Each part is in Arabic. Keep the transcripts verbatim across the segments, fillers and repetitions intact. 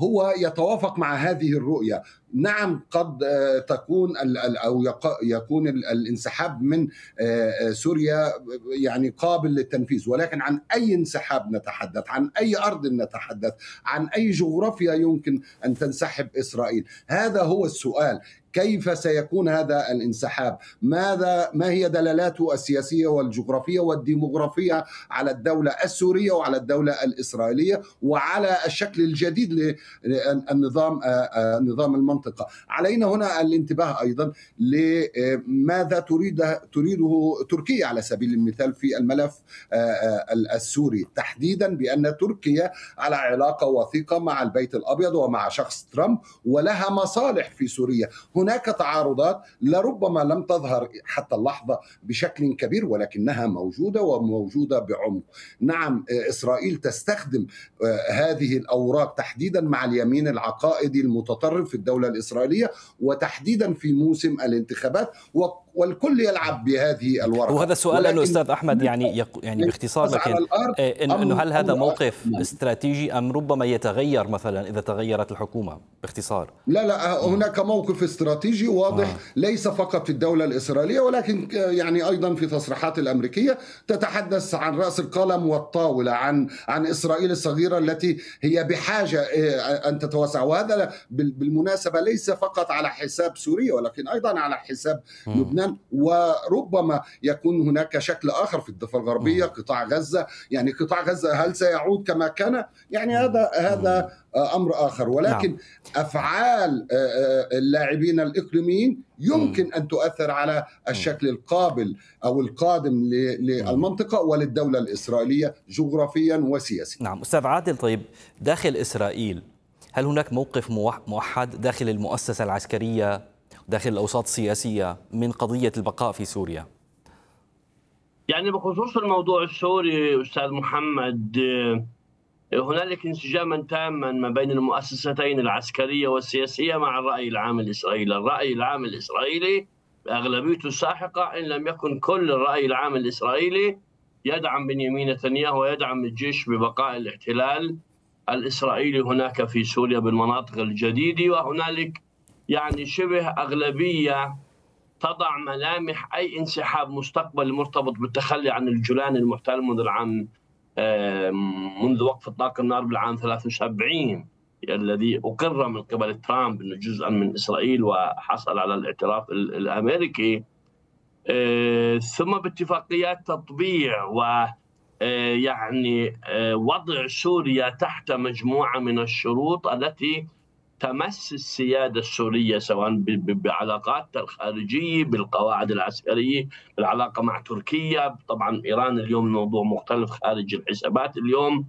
هو يتوافق مع هذه الرؤية. نعم قد آه، تكون ال- ال- أو يق- يكون ال- الانسحاب من آه، آه، سوريا يعني قابل للتنفيذ، ولكن عن أي انسحاب نتحدث؟ عن أي أرض نتحدث؟ عن أي جغرافيا يمكن أن تنسحب إسرائيل؟ هذا هو السؤال. كيف سيكون هذا الانسحاب؟ ماذا ما هي دلالاته السياسية والجغرافية والديموغرافية على الدولة السورية وعلى الدولة الإسرائيلية وعلى الشكل الجديد للنظام نظام المنطقة؟ علينا هنا الانتباه أيضا لماذا تريد تريده تركيا على سبيل المثال في الملف السوري، تحديدا بأن تركيا على علاقة وثيقة مع البيت الأبيض ومع شخص ترامب ولها مصالح في سوريا. هناك تعارضات لربما لم تظهر حتى اللحظة بشكل كبير، ولكنها موجودة وموجودة بعمق. نعم إسرائيل تستخدم هذه الأوراق تحديدا مع اليمين العقائدي المتطرف في الدولة الإسرائيلية، وتحديدا في موسم الانتخابات، والكل يلعب بهذه الورقة. وهذا السؤال له أستاذ أحمد، يعني يق... يعني باختصار، لكن إنه هل هذا موقف استراتيجي أم ربما يتغير مثلا إذا تغيرت الحكومة؟ باختصار. لا لا هناك موقف استراتيجي واضح آه. ليس فقط في الدولة الإسرائيلية ولكن يعني أيضا في تصريحات الأمريكية تتحدث عن رأس القلم والطاولة، عن عن إسرائيل الصغيرة التي هي بحاجة أن تتوسع. وهذا بالمناسبة ليس فقط على حساب سوريا ولكن أيضا على حساب م. لبنان، وربما يكون هناك شكل آخر في الضفة الغربية، قطاع غزة. يعني قطاع غزة هل سيعود كما كان؟ يعني هذا هذا أمر آخر، ولكن نعم. أفعال اللاعبين الإقليميين يمكن أن تؤثر على الشكل القابل أو القادم للمنطقة وللدولة الإسرائيلية جغرافيا وسياسيا. نعم أستاذ عادل، طيب داخل إسرائيل هل هناك موقف موحد داخل المؤسسة العسكرية داخل الأوساط السياسية من قضية البقاء في سوريا؟ يعني بخصوص الموضوع السوري أستاذ محمد، هنالك انسجاما تاما ما بين المؤسستين العسكرية والسياسية مع الرأي العام الإسرائيلي. الرأي العام الإسرائيلي بأغلبيته الساحقة إن لم يكن كل الرأي العام الإسرائيلي يدعم بنيامين نتنياهو ويدعم الجيش ببقاء الاحتلال الإسرائيلي هناك في سوريا بالمناطق الجديدة، وهنالك يعني شبه أغلبية تضع ملامح أي انسحاب مستقبلي مرتبط بالتخلي عن الجولان المحتل منذ العام منذ وقف اطلاق النار بالعام ثلاثة وسبعين الذي أقر من قبل ترامب أنه جزءا من إسرائيل وحصل على الاعتراف الأمريكي، ثم باتفاقيات تطبيع و يعني وضع سوريا تحت مجموعة من الشروط التي تمس السيادة السورية، سواء بعلاقاتها الخارجية، بالقواعد العسكرية، بالعلاقة مع تركيا. طبعا إيران اليوم موضوع مختلف خارج الحسابات اليوم،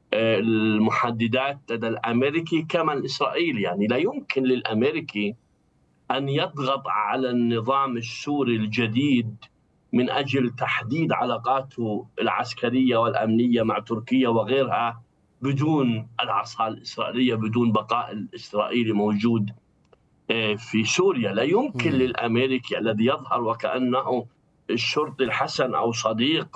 المحددات لدى الأمريكي كما الإسرائيلي. يعني لا يمكن للأمريكي أن يضغط على النظام السوري الجديد من أجل تحديد علاقاته العسكرية والأمنية مع تركيا وغيرها بدون العصا الإسرائيلية، بدون بقاء الإسرائيلي موجود في سوريا. لا يمكن للأمريكي الذي يظهر وكأنه الشرطي الحسن أو صديق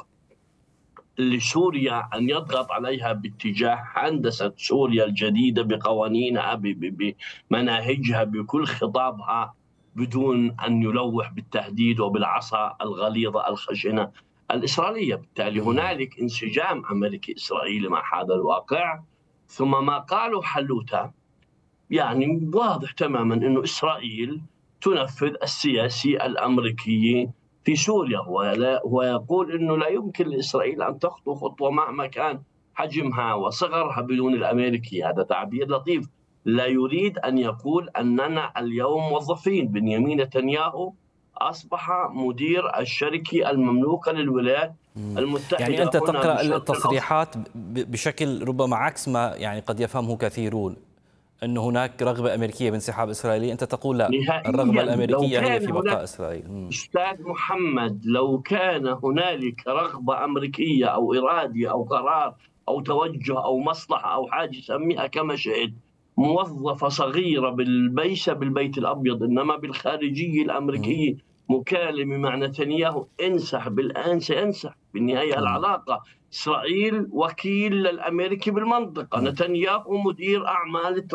لسوريا أن يضغط عليها باتجاه هندسة سوريا الجديدة بقوانينها بمناهجها بكل خطابها بدون أن يلوح بالتهديد وبالعصا الغليظة الخشنة الإسرائيلية. بالتالي هنالك انسجام أمريكي إسرائيلي مع هذا الواقع. ثم ما قاله حلوتا يعني واضح تماما أنه إسرائيل تنفذ السياسي الأمريكي في سوريا، هو يقول أنه لا يمكن لإسرائيل أن تخطو خطوة مهما كان حجمها وصغرها بدون الأمريكي. هذا تعبير لطيف، لا يريد أن يقول أننا اليوم موظفين. بنيامين نتنياهو أصبح مدير الشركة المملوكة للولايات المتحدة. يعني أنت تقرأ التصريحات بشكل ربما عكس ما يعني قد يفهمه كثيرون، أن هناك رغبة أمريكية بانسحاب إسرائيلي، أنت تقول لا، الرغبة الأمريكية هي في بقاء إسرائيل. أستاذ محمد، لو كان هنالك رغبة أمريكية أو إرادة أو قرار أو توجه أو مصلحة أو حاجة سميها كما شئت، موظفة صغيرة بالبيشة بالبيت الأبيض إنما بالخارجية الأمريكية مكالمة مع نتنياهو انسحب الآن سينسحب. بالنهاية العلاقة إسرائيل وكيل للأمريكي بالمنطقة، نتنياهو مدير أعمال